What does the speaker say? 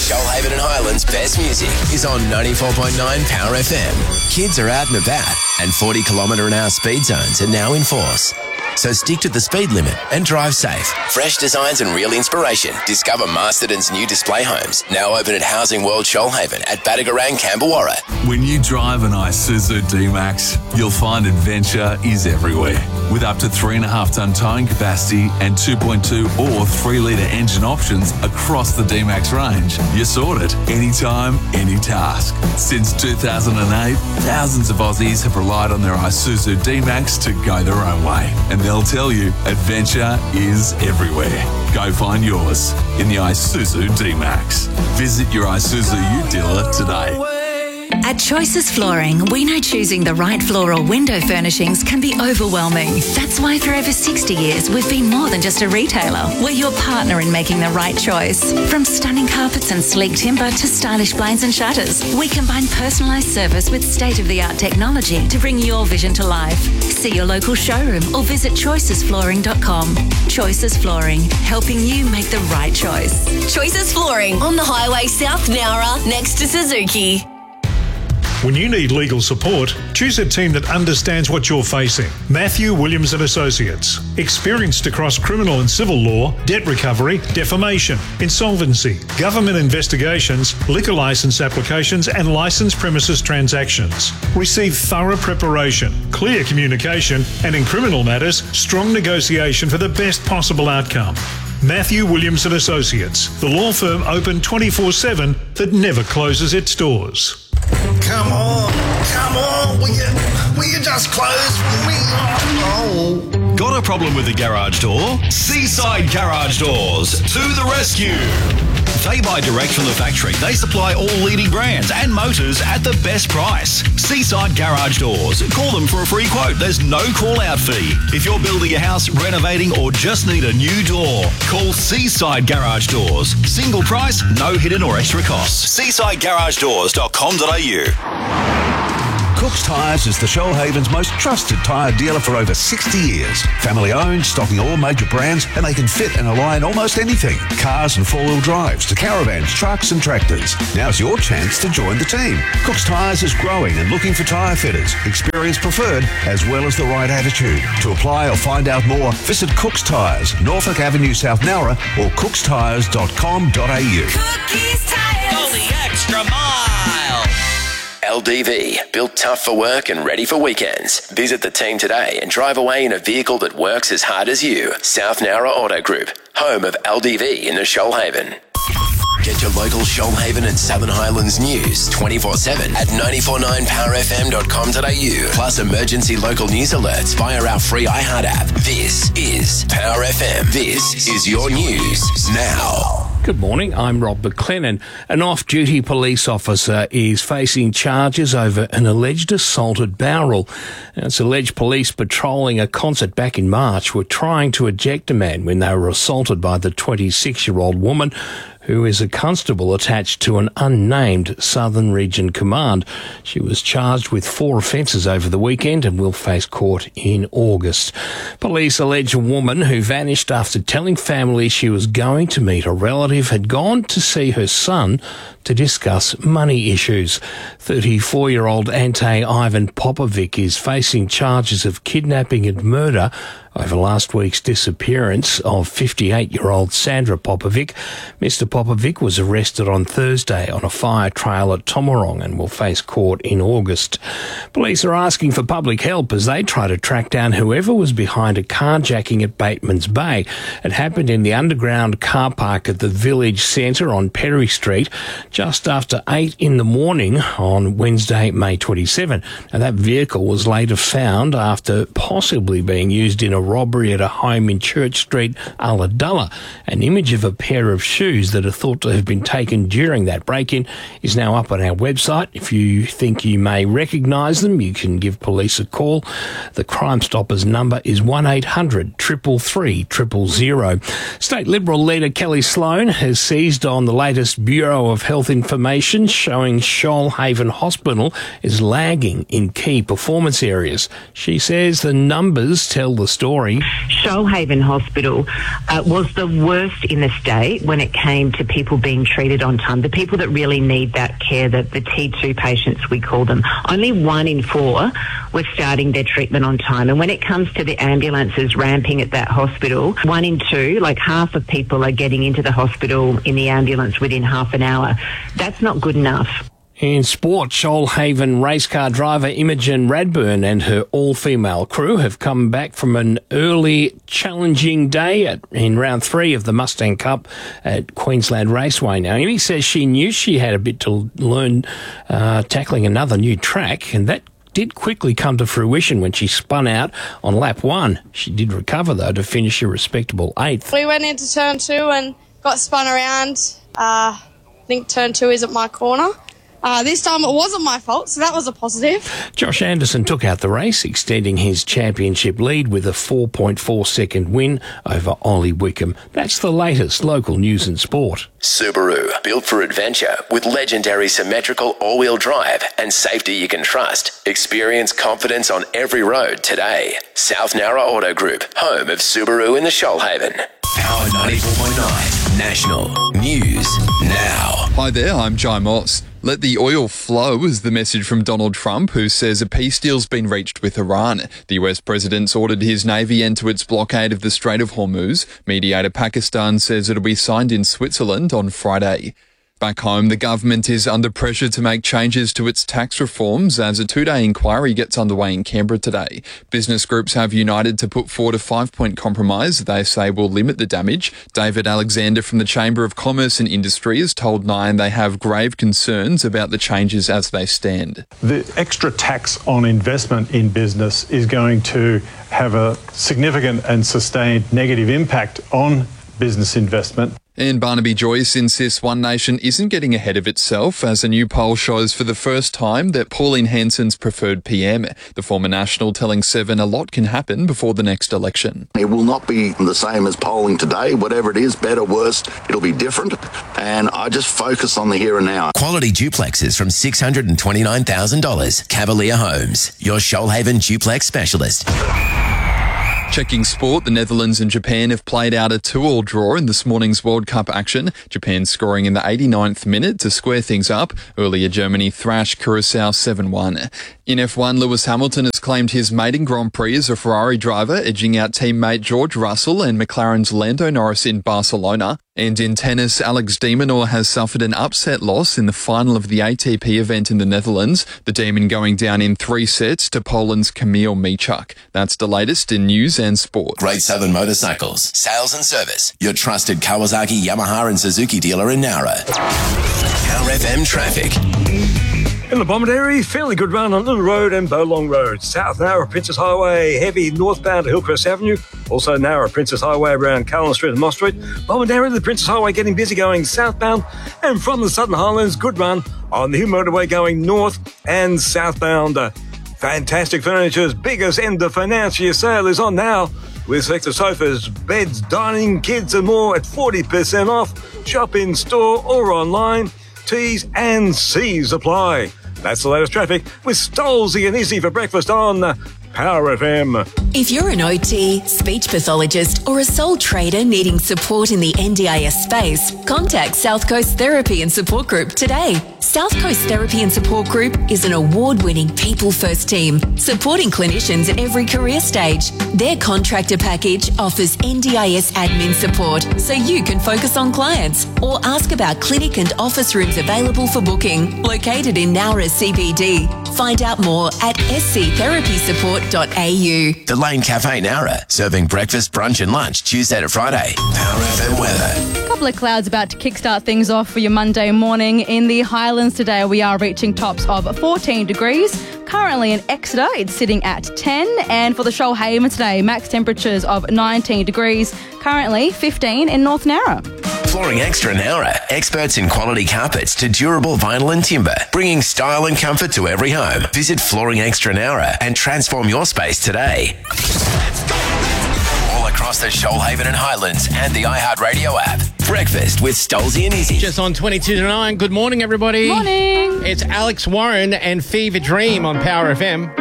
Shoalhaven and Highlands' best music is on 94.9 Power FM. Kids are out and about, and 40 km/h speed zones are now in force. So stick to the speed limit and drive safe. Fresh designs and real inspiration. Discover Masterton's new display homes, now open at Housing World Shoalhaven at Badagarang, Camberwarra. When you drive an Isuzu D-Max, you'll find adventure is everywhere. With up to 3.5-ton towing capacity and 2.2 or 3-litre engine options across the D-Max range, you're sorted anytime, any task. Since 2008, thousands of Aussies have relied on their Isuzu D-Max to go their own way. And they'll tell you adventure is everywhere. Go find yours in the Isuzu D-Max. Visit your Isuzu U dealer today. At Choices Flooring, we know choosing the right floor or window furnishings can be overwhelming. That's why for over 60 years, we've been more than just a retailer. We're your partner in making the right choice. From stunning carpets and sleek timber to stylish blinds and shutters, we combine personalised service with state-of-the-art technology to bring your vision to life. See your local showroom or visit choicesflooring.com. Choices Flooring, helping you make the right choice. Choices Flooring on the highway South Nowra next to Suzuki. When you need legal support, choose a team that understands what you're facing. Matthew Williams and Associates. Experienced across criminal and civil law, debt recovery, defamation, insolvency, government investigations, liquor licence applications and licensed premises transactions. Receive thorough preparation, clear communication and in criminal matters, strong negotiation for the best possible outcome. Matthew Williams and Associates, the law firm open 24/7 that never closes its doors. Come on, will you just close for me? Oh. Got a problem with the garage door? Seaside Garage Doors to the rescue. They buy direct from the factory. They supply all leading brands and motors at the best price. Seaside Garage Doors. Call them for a free quote. There's no call-out fee. If you're building a house, renovating or just need a new door, call Seaside Garage Doors. Single price, no hidden or extra costs. SeasideGarageDoors.com.au. Cook's Tyres is the Shoalhaven's most trusted tyre dealer for over 60 years. Family owned, stocking all major brands, and they can fit and align almost anything. Cars and four-wheel drives to caravans, trucks and tractors. Now's your chance to join the team. Cook's Tyres is growing and looking for tyre fitters, experience preferred, as well as the right attitude. To apply or find out more, visit Cook's Tyres, Norfolk Avenue, South Nowra, or cookstyres.com.au. Cookies Tires. Go the extra mile. LDV, built tough for work and ready for weekends. Visit the team today and drive away in a vehicle that works as hard as you. South Nowra Auto Group, home of LDV in the Shoalhaven. Get your local Shoalhaven and Southern Highlands news 24/7 at 949powerfm.com.au. Plus emergency local news alerts via our free iHeart app. This is Power FM. This is your news now. Good morning, I'm Rob McLennan. An off-duty police officer is facing charges over an alleged assaulted Bowral. It's alleged police patrolling a concert back in March were trying to eject a man when they were assaulted by the 26-year-old woman who is a constable attached to an unnamed Southern Region Command. She was charged with 4 offences over the weekend and will face court in August. Police allege a woman who vanished after telling family she was going to meet a relative had gone to see her son to discuss money issues. 34-year-old Ante Ivan Popovic is facing charges of kidnapping and murder over last week's disappearance of 58-year-old Sandra Popovic. Mr Popovic was arrested on Thursday on a fire trail at Tomarong and will face court in August. Police are asking for public help as they try to track down whoever was behind a carjacking at Bateman's Bay. It happened in the underground car park at the village centre on Perry Street just after 8 in the morning on Wednesday, May 27. Now, that vehicle was later found after possibly being used in a robbery at a home in Church Street, Ulladulla. An image of a pair of shoes that are thought to have been taken during that break-in is now up on our website. If you think you may recognise them, you can give police a call. The Crime Stoppers number is 1800 333 000. State Liberal leader Kelly Sloan has seized on the latest Bureau of Health information showing Shoalhaven Hospital is lagging in key performance areas. She says the numbers tell the story story. Shoalhaven Hospital was the worst in the state when it came to people being treated on time, the people that really need that care, the T2 patients we call them. Only 1 in 4 were starting their treatment on time. And when it comes to the ambulances ramping at that hospital, 1 in 2, like half of people are getting into the hospital in the ambulance within half an hour. That's not good enough. In sport, Shoalhaven race car driver Imogen Radburn and her all-female crew have come back from an early challenging day in round 3 of the Mustang Cup at Queensland Raceway. Now, Imi says she knew she had a bit to learn tackling another new track, and that did quickly come to fruition when she spun out on lap 1. She did recover, though, to finish a respectable 8th. We went into turn 2 and got spun around. I think turn 2 isn't my corner. This time it wasn't my fault, so that was a positive. Josh Anderson took out the race, extending his championship lead with a 4.4-second win over Ollie Wickham. That's the latest local news and sport. Subaru, built for adventure with legendary symmetrical all-wheel drive and safety you can trust. Experience confidence on every road today. South Nowra Auto Group, home of Subaru in the Shoalhaven. Power 94.9 National News Now. Hi there, I'm Jai Moss. Let the oil flow is the message from Donald Trump, who says a peace deal's been reached with Iran. The US president's ordered his navy end to its blockade of the Strait of Hormuz. Mediator Pakistan says it'll be signed in Switzerland on Friday. Back home, the government is under pressure to make changes to its tax reforms as a 2-day inquiry gets underway in Canberra today. Business groups have united to put forward a 5-point compromise they say will limit the damage. David Alexander from the Chamber of Commerce and Industry has told Nine they have grave concerns about the changes as they stand. The extra tax on investment in business is going to have a significant and sustained negative impact on business investment. And Barnaby Joyce insists One Nation isn't getting ahead of itself as a new poll shows for the first time that Pauline Hanson's preferred PM. The former National telling Seven a lot can happen before the next election. It will not be the same as polling today. Whatever it is, better, worse, it'll be different. And I just focus on the here and now. Quality duplexes from $629,000. Cavalier Homes, your Shoalhaven duplex specialist. Checking sport, the Netherlands and Japan have played out a 2-2 draw in this morning's World Cup action. Japan scoring in the 89th minute to square things up. Earlier, Germany thrashed Curaçao 7-1. In F1, Lewis Hamilton has claimed his maiden Grand Prix as a Ferrari driver, edging out teammate George Russell and McLaren's Lando Norris in Barcelona. And in tennis, Alex de Minaur has suffered an upset loss in the final of the ATP event in the Netherlands. The Demon going down in 3 sets to Poland's Kamil Michuk. That's the latest in news and sport. Great Southern Motorcycles, sales and service. Your trusted Kawasaki, Yamaha and Suzuki dealer in Nowra. Power FM traffic. In the Bomaderry, fairly good run on Little Road and Bowlong Road. South Nowra, Princess Highway, heavy northbound to Hillcrest Avenue. Also Nowra, Princess Highway around Callan Street and Moss Street. Bomaderry, the Princess Highway getting busy going southbound. And from the Southern Highlands, good run on the Hill Motorway going north and southbound. Fantastic Furniture's biggest end of financial sale is on now. With selected sofas, beds, dining, kids and more at 40% off. Shop in store or online. T's and C's apply. That's the latest traffic with Stolzy and Izzy for breakfast on Power FM. If you're an OT, speech pathologist or a sole trader needing support in the NDIS space, contact South Coast Therapy and Support Group today. South Coast Therapy and Support Group is an award-winning people-first team supporting clinicians at every career stage. Their contractor package offers NDIS admin support so you can focus on clients or ask about clinic and office rooms available for booking. Located in Nowra CBD. Find out more at sctherapysupport.au. The Lane Cafe Nowra, serving breakfast, brunch and lunch Tuesday to Friday. Power FM weather. A couple of clouds about to kickstart things off for your Monday morning. In the Highlands today, we are reaching tops of 14 degrees. Currently in Exeter, it's sitting at 10. And for the Shoalhaven today, max temperatures of 19 degrees. Currently 15 in North Nowra. Flooring Extra Nowra, experts in quality carpets to durable vinyl and timber, bringing style and comfort to every home. Visit Flooring Extra Nowra and transform your space today. All across the Shoalhaven and Highlands and the iHeartRadio app. Breakfast with Stolzy and Izzy. Just on 22 to 9. Good morning, everybody. Morning. It's Alex Warren and Fever Dream on Power FM.